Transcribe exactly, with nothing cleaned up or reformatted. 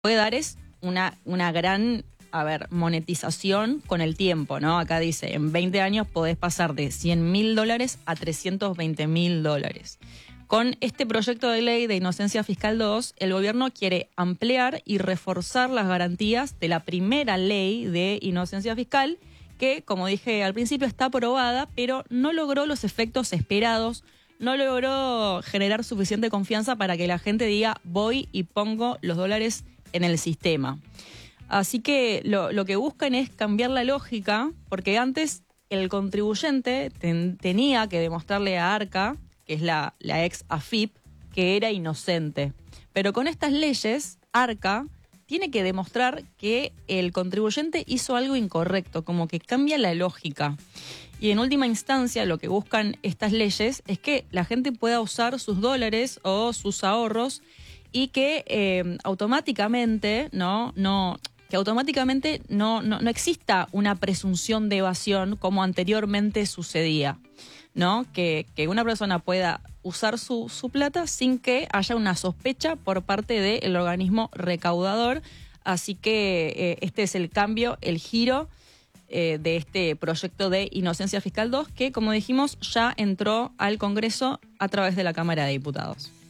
puede dar es una, una gran, a ver, monetización con el tiempo, ¿no? Acá dice, en veinte años podés pasar de cien mil dólares a trescientos veinte mil dólares. Con este proyecto de ley de Inocencia Fiscal dos, el gobierno quiere ampliar y reforzar las garantías de la primera ley de inocencia fiscal, que, como dije al principio, está aprobada, pero no logró los efectos esperados, no logró generar suficiente confianza para que la gente diga, voy y pongo los dólares en el sistema. Así que lo, lo que buscan es cambiar la lógica, porque antes el contribuyente ten, tenía que demostrarle a ARCA, que es la, la ex A F I P, que era inocente. Pero con estas leyes, ARCA tiene que demostrar que el contribuyente hizo algo incorrecto, como que cambia la lógica. Y en última instancia, lo que buscan estas leyes es que la gente pueda usar sus dólares o sus ahorros y que eh, automáticamente, ¿no? no que automáticamente no, no, no exista una presunción de evasión como anteriormente sucedía, ¿no? Que, que una persona pueda usar su, su plata sin que haya una sospecha por parte del organismo recaudador. Así que eh, este es el cambio, el giro eh, de este proyecto de Inocencia Fiscal dos, que, como dijimos, ya entró al Congreso a través de la Cámara de Diputados.